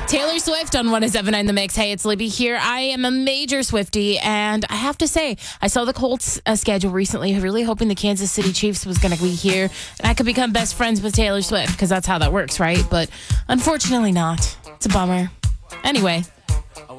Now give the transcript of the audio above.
Taylor Swift on 107.9 The Mix. Hey, it's Libby here. I am a major Swiftie, and I have to say, I saw the Colts schedule recently, really hoping the Kansas City Chiefs was going to be here, and I could become best friends with Taylor Swift, because that's how that works, right? But unfortunately not. It's a bummer. Anyway,